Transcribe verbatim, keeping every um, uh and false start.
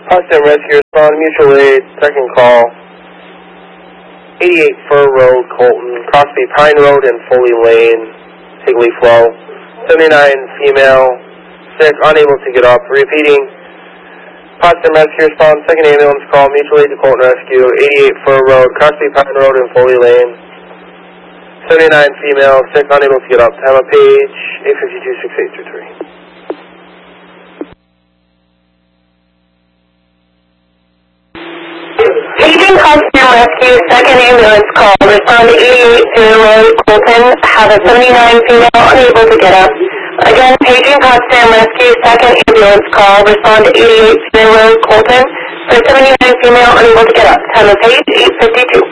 Potsdam Rescue respond, mutual aid, second call. eighty-eight Fur Road, Colton, Crosby Pine Road and Foley Lane, Higley Flow. seventy-nine female, sick, unable to get up. Repeating, Potsdam Rescue respond, second ambulance call, mutual aid to Colton Rescue, eighty-eight Fur Road, Crosby Pine Road and Foley Lane. seventy-nine female, sick, unable to get up. Time of page, eight fifty-two, six eight two three. Paging Potsdam Rescue, second ambulance call. Respond to eighty-eight Zero Road, Colton. Have a seventy-nine female unable to get up. Again, paging Potsdam Rescue, second ambulance call. Respond to eighty-eight Zero Road, Colton. For seventy-nine female unable to get up. Time of page eight fifty-two.